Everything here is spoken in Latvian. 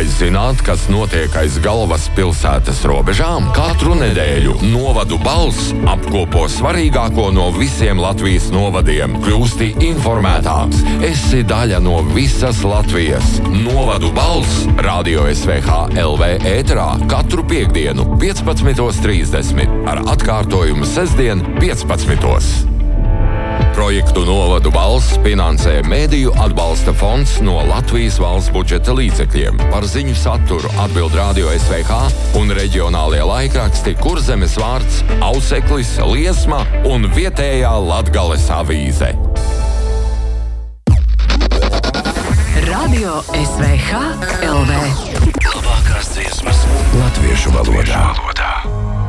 Vai zināt, kas notiek aiz galvaspilsētas robežām? Katru nedēļu Novadu balss apkopo svarīgāko no visiem Latvijas novadiem. Kļūsti informētāks, esi daļa no visas Latvijas. Novadu balss Radio SVH LV ēterā katru piektdienu 15:30 ar atkārtojumu sestdien 15:00. Projektu Novadu balss finansē Mēdīju atbalsta fonds no Latvijas valsts budžeta līdzekļiem. Par ziņu saturu atbild Radio SVH un reģionālie laikraksti Kurzemes vārds, Auseklis, Liesma un vietējā Latgales avīze. Radio SVH LV. Labākās dziesmas latviešu valodā.